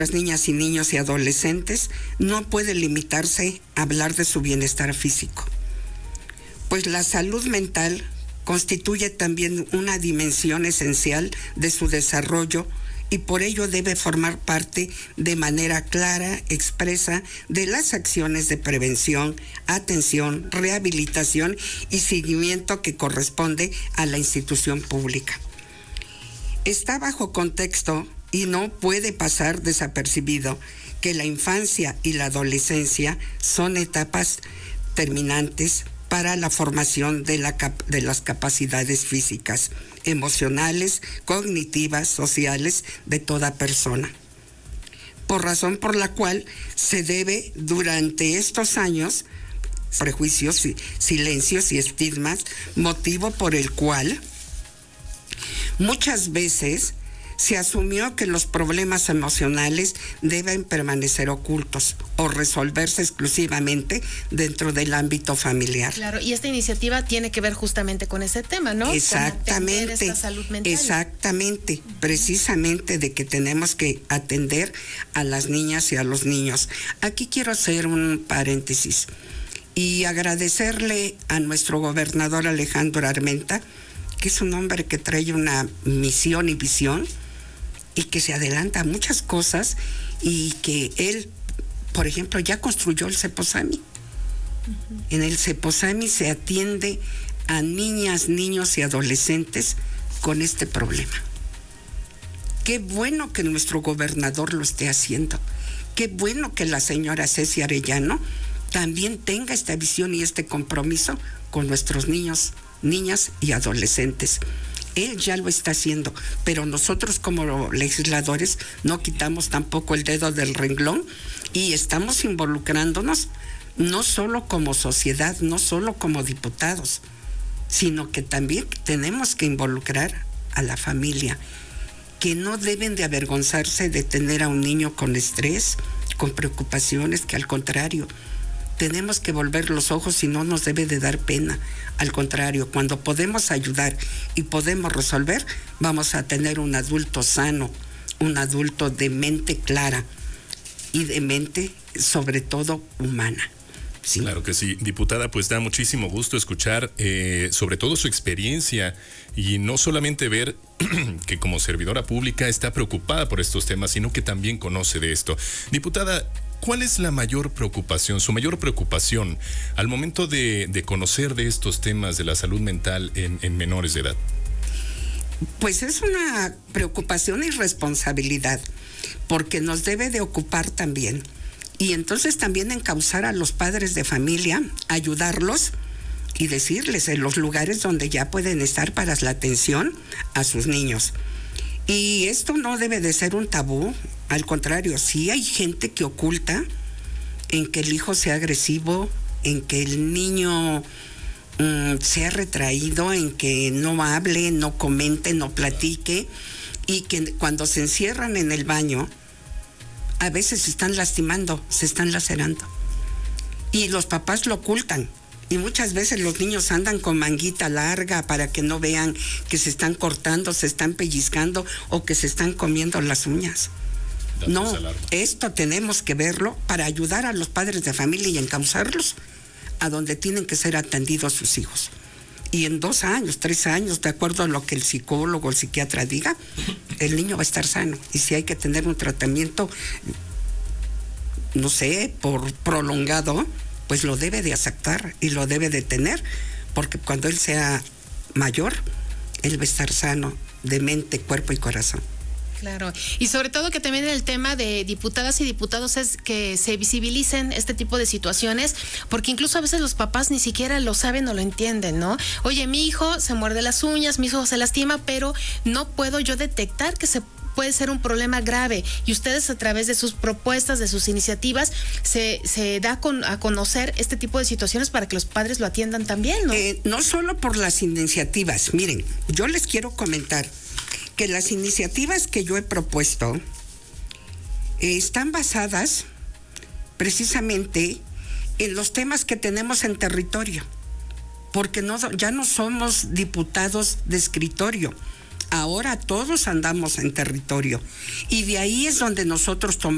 las niñas y niños y adolescentes no puede limitarse a hablar de su bienestar físico, pues la salud mental constituye también una dimensión esencial de su desarrollo y por ello debe formar parte de manera clara, expresa, de las acciones de prevención, atención, rehabilitación y seguimiento que corresponde a la institución pública. Está bajo contexto y no puede pasar desapercibido que la infancia y la adolescencia son etapas terminantes para la formación de las capacidades físicas, emocionales, cognitivas, sociales de toda persona. Por razón por la cual se debe durante estos años prejuicios, silencios y estigmas, motivo por el cual muchas veces se asumió que los problemas emocionales deben permanecer ocultos o resolverse exclusivamente dentro del ámbito familiar. Claro, y esta iniciativa tiene que ver justamente con ese tema, ¿no? Exactamente, esta salud mental. Exactamente, precisamente de que tenemos que atender a las niñas y a los niños. Aquí quiero hacer un paréntesis y agradecerle a nuestro gobernador Alejandro Armenta, que es un hombre que trae una misión y visión y que se adelanta a muchas cosas y que él, por ejemplo, ya construyó el Ceposami. En el Ceposami se atiende a niñas, niños y adolescentes con este problema. Qué bueno que nuestro gobernador lo esté haciendo. Qué bueno que la señora Ceci Arellano también tenga esta visión y este compromiso con nuestros niños, niñas y adolescentes. Él ya lo está haciendo, pero nosotros como legisladores no quitamos tampoco el dedo del renglón y estamos involucrándonos no solo como sociedad, no solo como diputados, sino que también tenemos que involucrar a la familia, que no deben de avergonzarse de tener a un niño con estrés, con preocupaciones, que al contrario, tenemos que volver los ojos y no nos debe de dar pena. Al contrario, cuando podemos ayudar y podemos resolver, vamos a tener un adulto sano, un adulto de mente clara y de mente, sobre todo, humana. Sí. Claro que sí, diputada, pues da muchísimo gusto escuchar sobre todo su experiencia y no solamente ver que como servidora pública está preocupada por estos temas, sino que también conoce de esto. Diputada, ¿cuál es la mayor preocupación, su mayor preocupación al momento de conocer de estos temas de la salud mental en menores de edad? Pues es una preocupación y responsabilidad, porque nos debe de ocupar también. Y entonces también encauzar a los padres de familia, ayudarlos y decirles en los lugares donde ya pueden estar para la atención a sus niños. Y esto no debe de ser un tabú, al contrario, sí hay gente que oculta en que el hijo sea agresivo, en que el niño sea retraído, en que no hable, no comente, no platique, y que cuando se encierran en el baño, a veces se están lastimando, se están lacerando. Y los papás lo ocultan. Y muchas veces los niños andan con manguita larga para que no vean que se están cortando, se están pellizcando o que se están comiendo las uñas. No, esto tenemos que verlo para ayudar a los padres de familia y encauzarlos a donde tienen que ser atendidos sus hijos. Y en 2 años, 3 años, de acuerdo a lo que el psicólogo o el psiquiatra diga, el niño va a estar sano. Y si hay que tener un tratamiento, no sé, por prolongado, pues lo debe de aceptar y lo debe de tener, porque cuando él sea mayor, él va a estar sano de mente, cuerpo y corazón. Claro, y sobre todo que también el tema de diputadas y diputados es que se visibilicen este tipo de situaciones, porque incluso a veces los papás ni siquiera lo saben o lo entienden, ¿no? Oye, mi hijo se muerde las uñas, mi hijo se lastima, pero no puedo yo detectar que puede ser un problema grave, y ustedes a través de sus propuestas, de sus iniciativas, se da a conocer este tipo de situaciones para que los padres lo atiendan también, ¿no? No solo por las iniciativas, miren, yo les quiero comentar que las iniciativas que yo he propuesto están basadas precisamente en los temas que tenemos en territorio, porque ya no somos diputados de escritorio, ahora todos andamos en territorio, y de ahí es donde nosotros tomamos